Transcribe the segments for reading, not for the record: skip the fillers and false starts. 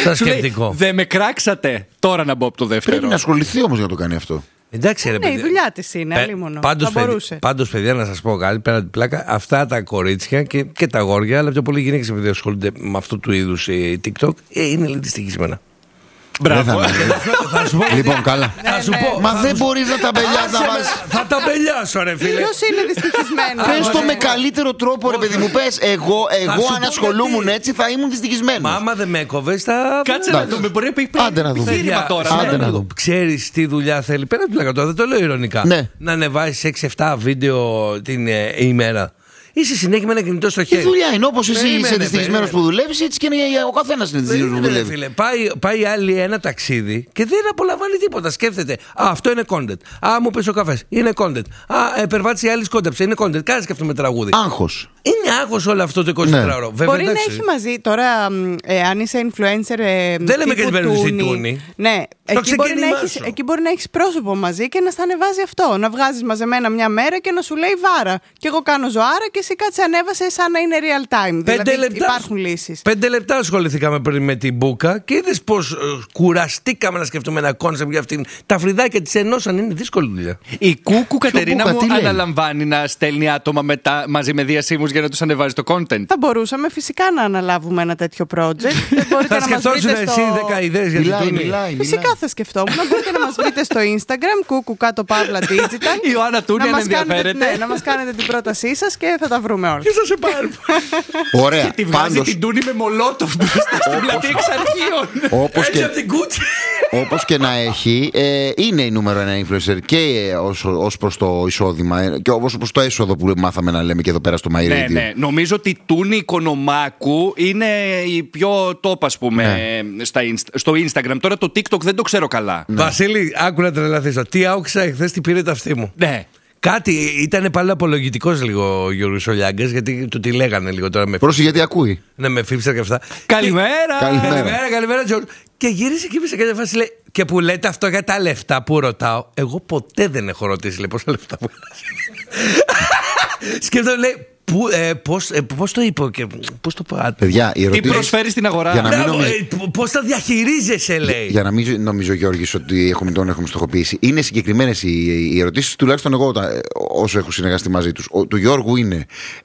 σκεπτικό. Δεν με κράξατε. Τώρα να μπω από το δεύτερο. Πρέπει να ασχοληθεί όμως για να το κάνει αυτό. Εντάξει, ρε, Ναι, η δουλειά της είναι, αλλήμονο. Πάντως, παιδιά, να σας πω κάτι πέρα από την πλάκα. Αυτά τα κορίτσια και τα αγόρια, αλλά πιο πολλοί γυναίκες επειδή ασχολούνται με αυτού του είδους TikTok, είναι λίγο δυστυχισμένα. Μπράβο. Θα σου πω. Λοιπόν, καλά. Θα σου πω. Μα δεν μπορείς να ταμπελιάς να βάζεις. Θα ταμπελιάσω, ρε φίλε. Ποιος είναι δυστυχισμένος? Πες το με καλύτερο τρόπο, ρε παιδί μου. Πες, εγώ αν ασχολούμουν έτσι θα ήμουν δυστυχισμένος. Μα άμα δεν με έκοβες, θα. Κάτσε να δούμε. Μπορεί να πει Άντε να δούμε. επιχείρημα τώρα. Άντε να δούμε. Ξέρεις τι δουλειά θέλει. Πέρα από την πλάκα τώρα, δεν το λέω ειρωνικά. Ναι. Να ανεβάσεις 6-7 βίντεο την ημέρα. Είσαι συνέχεια με ένα κινητό στο Η χέρι. δουλειά είναι όπως εσύ είσαι Περίμενε, δυστυχισμένος που δουλεύεις, έτσι και ο καθένας είναι δυστυχισμένος που δουλεύει. Φίλε, πάει άλλη ένα ταξίδι και δεν απολαμβάνει τίποτα. Σκέφτεται, αυτό είναι content. Μου πες ο καφές, είναι content. Περπάτησε η άλλη κόντεψε, είναι content. Κάνε και αυτό με τραγούδι. Άγχος. Είναι άγχος όλο αυτό το 24ωρο. Ναι. Μπορεί να έχει μαζί τώρα, αν είσαι influencer. Δεν λέμε και την περίπτωση Τούνη. Ναι, εκεί μπορεί να έχεις πρόσωπο μαζί και να στα ανεβάζει αυτό. Να βγάζεις μαζεμένα μια μέρα και να σου λέει βάρα. Και εγώ κάνω ζωάρα και εσύ κάτσε ανέβασε σαν να είναι real time. Δηλαδή υπάρχουν λύσεις. 5 λεπτά ασχοληθήκαμε πριν με την Μπούκα και είδες πως κουραστήκαμε να σκεφτούμε ένα κόνσεπτ για αυτήν. Τα φρυδάκια της ενώσαν, είναι δύσκολη δουλειά. Η Κούκου Κατερίνα μου αναλαμβάνει να στέλνει άτομα μαζί με διασύμους για να τους ανεβάζει το content. Θα μπορούσαμε φυσικά να αναλάβουμε ένα τέτοιο project. Θα σκεφτόσουν εσύ 10 ιδέες για την Τούνη. Φυσικά θα σκεφτόμουν. Μπορείτε να μας βρείτε στο Instagram, Κούκου κάτω παύλα digital. Η Ιωάννα Τούνη αν ενδιαφέρεται. Ναι, να μας κάνετε την πρότασή σας και θα τα βρούμε όλα. Και θα σε πάρουμε. Ωραία. Και τη βγάζει την Τούνη με μολότοφ μπροστά στην πλατεία εξ αρχείων. Όπως και να έχει, είναι η νούμερο 1 influencer και ως προς το εισόδημα και όπως προς το έσοδο που μάθαμε να λέμε και εδώ πέρα στο My Radio. Ναι. Νομίζω ότι η Τούνη Οικονομάκου είναι η πιο top, ας πούμε, στο Instagram. Τώρα το TikTok δεν το ξέρω καλά. Βασίλη, άκου να τρελαθείς. Τι άκουσα εχθές, τι πήρε τα αυτή μου. Ναι. Κάτι ήταν πάλι απολογητικός λίγο ο Γιώργος Ολιάγκας, γιατί του τη λέγανε λίγο τώρα με. Πρόσεχε γιατί ακούει. Ναι, με φίψα και αυτά. Καλημέρα! Καλημέρα, Γιώργο. Και γύρισε και είπε σε κάποια φάση, λέει, και που λέτε αυτό για τα λεφτά που ρωτάω. Εγώ ποτέ δεν έχω ρωτήσει, λέει, πόσα λεφτά μου σκέφτομαι, λέει, πώς το είπε και πώς το πάτε. Παιδιά, τι προσφέρει στην αγορά. Πώς τα διαχειρίζεσαι, λέει. Για να μην νομίζω, Γιώργης, ότι τον έχουμε στοχοποιήσει. Είναι συγκεκριμένες οι ερωτήσεις, τουλάχιστον εγώ όσο έχω συνεργαστεί μαζί τους. Του Γιώργου είναι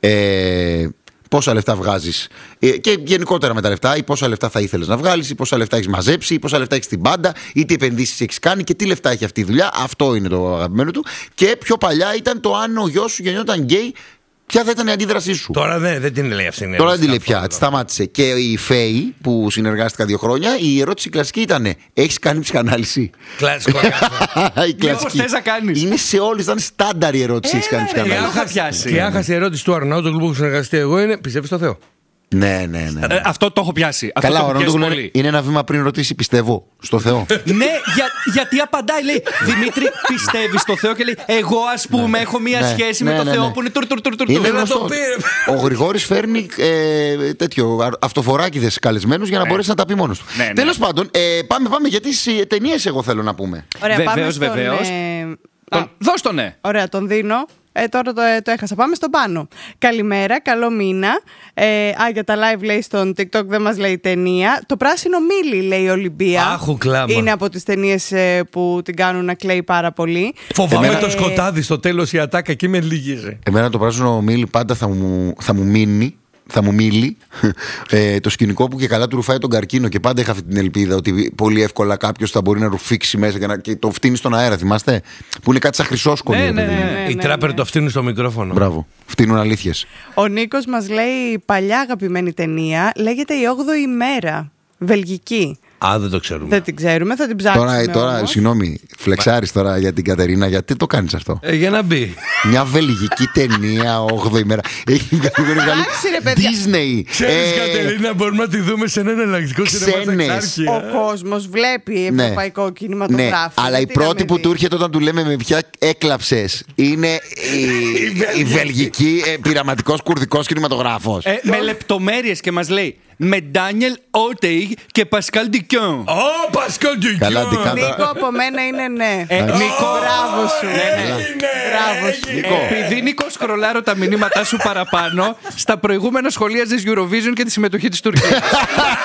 πόσα λεφτά βγάζεις και γενικότερα με τα λεφτά, ή πόσα λεφτά θα ήθελες να βγάλεις, ή πόσα λεφτά έχεις μαζέψει, ή πόσα λεφτά έχεις στην μπάντα, ή τι επενδύσεις έχεις κάνει και τι λεφτά έχει αυτή η δουλειά. Αυτό είναι το αγαπημένο του. Και πιο παλιά ήταν το αν ο γιος σου γεννιόταν γκέι. Ποια θα ήταν η αντίδρασή σου. Τώρα δεν την λέει αυτή. Τώρα δεν την λέει πια. Τη σταμάτησε. Και η Φέη που συνεργάστηκα 2 χρόνια, η ερώτηση κλασική ήταν: έχεις κάνει ψυχανάλυση? Κλασικό. Πώς θες να κάνεις? Είναι σε όλες, ήταν στάνταρ η ερώτηση: έχεις κάνει ψυχανάλυση? Και άχασε η ερώτηση του Αρναούτογλου που έχω συνεργαστεί εγώ είναι: πιστεύεις στο Θεό? Ναι. Αυτό το έχω πιάσει. Καλά, ο Αρναούτογλου είναι ένα βήμα πριν ρωτήσει: πιστεύω στο Θεό. Ναι, γιατί απαντάει, λέει: Δημήτρη, πιστεύεις στο Θεό? Και λέει: εγώ, ας πούμε, έχω μία σχέση με το Θεό που είναι τουρ. Είναι γνωστό. Ο Γρηγόρης φέρνει αυτοφοράκηδες καλεσμένους για να μπορέσει να τα πει μόνος του. Τέλος πάντων, πάμε για τις ταινίες, εγώ θέλω να πούμε. Βεβαίως. Δώσ' το ναι. Ωραία, τον δίνω. Τώρα το έχασα. Πάμε στο πάνω. Καλημέρα, καλό μήνα. Για τα live λέει στον TikTok, δεν μας λέει ταινία. Το πράσινο μήλι, λέει η Ολυμπία. Άχου κλάμα. Είναι από τις ταινίες που την κάνουν να κλαίει πάρα πολύ. Φοβάμαι το σκοτάδι στο τέλος, η ατάκα εκεί με λυγίζει. Εμένα το πράσινο μήλι πάντα θα μου μείνει. Θα μου μίλει το σκηνικό που και καλά του ρουφάει τον καρκίνο και πάντα είχα αυτή την ελπίδα ότι πολύ εύκολα κάποιος θα μπορεί να ρουφήξει μέσα και το φτύνει στον αέρα, θυμάστε? Που είναι κάτι σαν χρυσόσκονη. Οι τράπερ το φτύνουν στο μικρόφωνο. Μπράβο, φτύνουν αλήθειες. Ο Νίκος μας λέει παλιά αγαπημένη ταινία, λέγεται Η 8η ημέρα, βελγική. Δεν το ξέρουμε. Δεν την ξέρουμε, θα την ψάξουμε. Τώρα συγγνώμη, φλεξάρεις τώρα για την Κατερίνα, γιατί το κάνεις αυτό? Για να μπει. Μια βελγική ταινία, 8η ημέρα. Έχει βγάλει Disney. Ξέρεις, Κατερίνα, μπορούμε να τη δούμε σε ένα εναλλακτικό σινεμά. Ο κόσμος βλέπει ευρωπαϊκό κινηματογράφο. Αλλά η πρώτη που του έρχεται όταν του λέμε με ποια έκλαψες είναι η βελγική πειραματικός κουρδικός κινηματογράφος. Με λεπτομέρειες και μας λέει: με Ντάνιελ Ότεϊ και Πασκάλ Ντικιόν. Πασκάλ Ντικιόν. Νίκο, από μένα είναι ναι. Νίκο, μπράβο σου. Μπράβο σου. Επειδή Νίκο σκρολάρω τα μηνύματά σου παραπάνω, στα προηγούμενα σχολίαζες Eurovision και τη συμμετοχή της Τουρκίας.